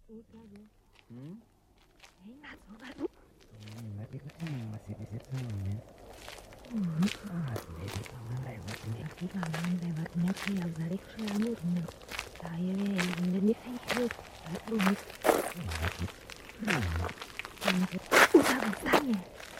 Udah, Hmm? ingat, sobat. Tapi kan masih di situ ya. Asli itu lewat ini. Tapi kamu lewatnya yang balik selamanya. Saya yang jadi ayo. Aduh, Lagi. udah besarnya.